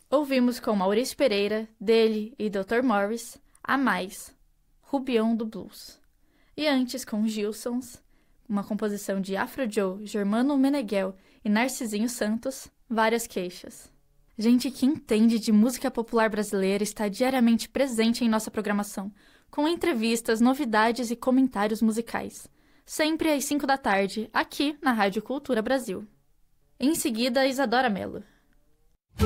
Ouvimos com Maurício Pereira, dele e Dr. Morris, A Mais, Rubião do Blues. E antes com Gilsons, uma composição de Afro Joe, Germano Meneghel e Narcisinho Santos, Várias Queixas. Gente que entende de música popular brasileira está diariamente presente em nossa programação, com entrevistas, novidades e comentários musicais. Sempre às 5 da tarde, aqui na Rádio Cultura Brasil. Em seguida, Isadora Mello.